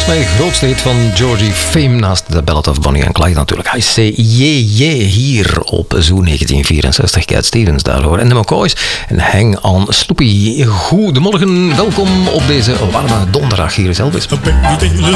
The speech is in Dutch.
Mijn grootste hit van Georgie Fame naast The Ballad of Bonnie and Clyde natuurlijk. I Say Yeah Yeah hier op Zoo 1964. Cat Stevens daarvoor. En de McCoys en Hang on Sloopy. Goedemorgen, welkom op deze warme donderdag hier zelf is.